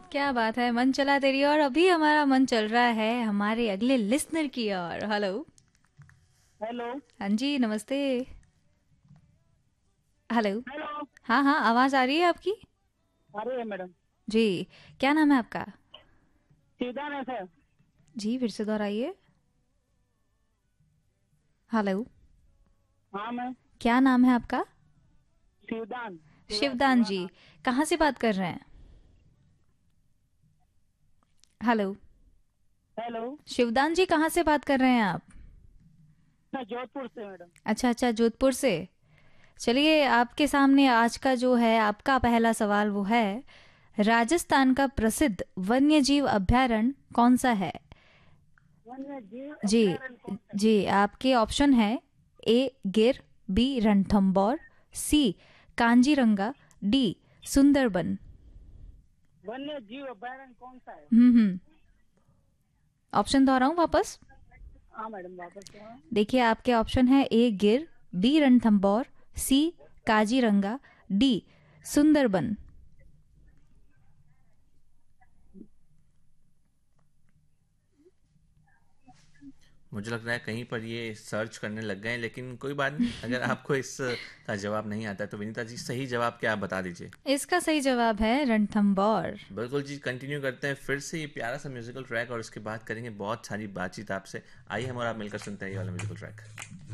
क्या बात है, मन चला तेरी और अभी हमारा मन चल रहा है हमारे अगले लिसनर की ओर। हेलो। हेलो। हाँ जी, नमस्ते। हेलो। हेलो। हाँ हाँ, आवाज आ रही है आपकी। आ रही है मैडम। जी। क्या नाम है आपका? सीधा है सर। जी, फिर से दोहराइए। हेलो। हाँ मैं क्या नाम है आपका? शिवदान। शिवदान जी। शिवानाथ। कहाँ से बात कर रहे हैं? हेलो। हेलो। शिवदान जी, कहाँ से बात कर रहे हैं आप? मैं जोधपुर से मैडम। अच्छा अच्छा, जोधपुर से। चलिए, आपके सामने आज का जो है आपका पहला सवाल वो है, राजस्थान का प्रसिद्ध वन्यजीव अभयारण्य कौन सा है? वन्य जीव जी। अभयारण्य कौन सा है? जी, आपके ऑप्शन है: ए गिर, बी रणथंबोर, सी कांजीरंगा, डी सुंदरबन। वन्य जीव अभयारण्य कौन सा है? हम्म। ऑप्शन दोहराऊं वापस? हाँ मैडम वापस करो। देखिए, आपके ऑप्शन है: ए गिर, बी रणथंबोर, सी काजीरंगा, डी सुंदरबन। मुझे लग रहा है कहीं पर ये सर्च करने लग गए हैं, लेकिन कोई बात नहीं। अगर आपको इस का जवाब नहीं आता है तो विनीता जी सही जवाब क्या आप बता दीजिए। इसका सही जवाब है रणथंबोर। बिल्कुल जी, कंटिन्यू करते हैं फिर से ये प्यारा सा म्यूजिकल ट्रैक और उसके बाद करेंगे बहुत सारी बातचीत आपसे। आइए हम और आप मिलकर सुनते हैं ये वाला म्यूजिकल ट्रैक।